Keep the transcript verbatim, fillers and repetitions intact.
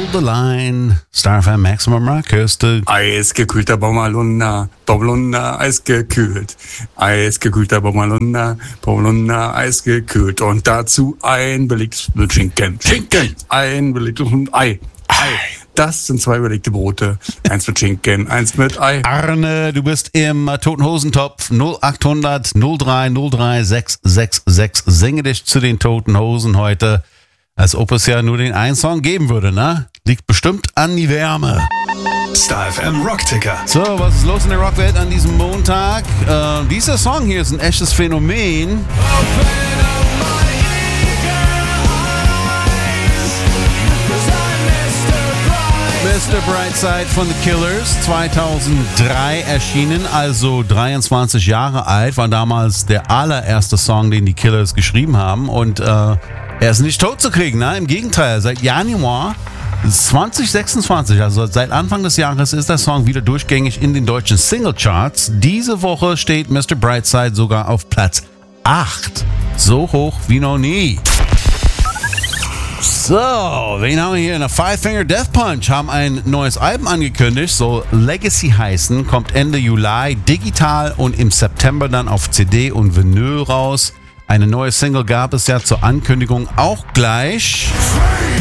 Hold the Line, Star F M Maximum Rockküste. Eisgekühlter Bommerlunder, Bommerlunder, eisgekühlt. Eisgekühlter Bommerlunder, Bommerlunder, eisgekühlt. Und dazu ein belegtes mit Schinken. Schinken! Ein belegtes Ei. Ei. Das sind zwei belegte Brote. Eins mit Schinken, eins mit Ei. Arne, du bist im äh, Toten Hosentopf. null acht hundert null drei null drei sechs sechs sechs. Singe dich zu den Toten Hosen heute. Als ob es ja nur den einen Song geben würde, ne? Liegt bestimmt an die Wärme. Star F M Rockticker. So, was ist los in der Rockwelt an diesem Montag? Äh, dieser Song hier ist ein echtes Phänomen. Mister Brightside von The Killers, zweitausenddrei erschienen, also dreiundzwanzig Jahre alt, war damals der allererste Song, den die Killers geschrieben haben, und äh, er ist nicht tot zu kriegen, ne? Im Gegenteil, seit Januar zwanzig sechsundzwanzig, also seit Anfang des Jahres, ist der Song wieder durchgängig in den deutschen Singlecharts. Diese Woche steht Mister Brightside sogar auf Platz acht, so hoch wie noch nie. So, wen haben wir hier? Na, Five Finger Death Punch haben ein neues Album angekündigt, soll Legacy heißen, kommt Ende Juli digital und im September dann auf C D und Vinyl raus. Eine neue Single gab es ja zur Ankündigung auch gleich.